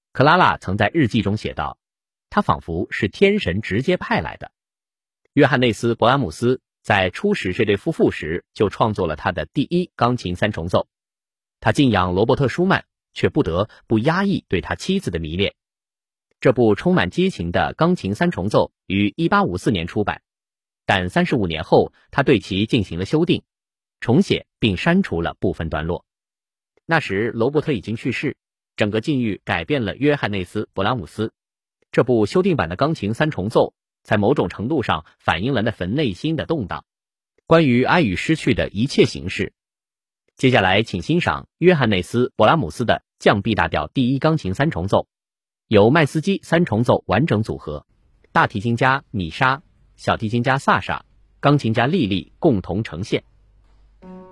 克拉拉曾在日记中写道，他仿佛是天神直接派来的。约翰内斯·勃拉姆斯在初识这对夫妇时就创作了他的第一钢琴三重奏。他敬仰罗伯特·舒曼，却不得不压抑对他妻子的迷恋。这部充满激情的钢琴三重奏于1854年出版，但35年后他对其进行了修订，重写并删除了部分段落。那时罗伯特已经去世，整个境遇改变了约翰内斯·勃拉姆斯。这部修订版的钢琴三重奏在某种程度上反映了那份内心的动荡，关于爱与失去的一切形式。接下来请欣赏约翰内斯·勃拉姆斯的降 B 大调第一钢琴三重奏，由麦斯基三重奏完整组合，大提琴家米莎、小提琴家萨莎、钢琴家莉莉共同呈现。